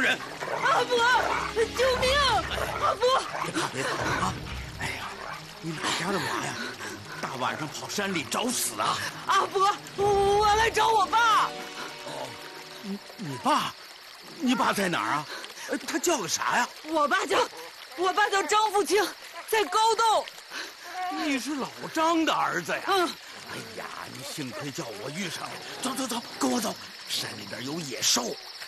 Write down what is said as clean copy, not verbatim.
人。 阿伯，救命！阿伯， 别怕啊！哎呀，你哪家的娃呀？大晚上跑山里找死啊！ 阿伯，我来找我爸。 哦，你爸？你爸在哪儿啊？他叫个啥呀？ 我爸叫张富清，在高洞。 你是老张的儿子呀？ 嗯。 哎呀，你幸亏叫我遇上了。走，跟我走。山里边有野兽，